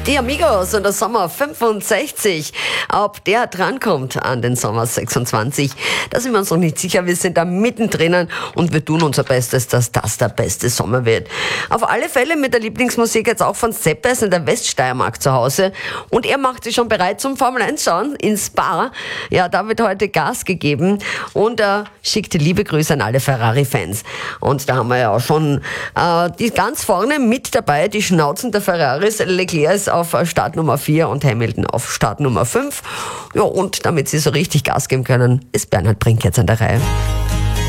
Die Amigos und der Sommer 65. Ob der drankommt an den Sommer 26, da sind wir uns noch nicht sicher. Wir sind da mittendrin und wir tun unser Bestes, dass das der beste Sommer wird. Auf alle Fälle mit der Lieblingsmusik jetzt auch von Seppes in der Weststeiermark zu Hause. Und er macht sich schon bereit zum Formel 1 schauen in Spa. Ja, da wird heute Gas gegeben und er schickt liebe Grüße an alle Ferrari-Fans. Und da haben wir ja auch schon die ganz vorne mit dabei, die Schnauzen der Ferraris. Leclerc ist auf Start Nummer 4 und Hamilton auf Start Nummer 5. Ja, und damit sie so richtig Gas geben können, ist Bernhard Brink jetzt an der Reihe.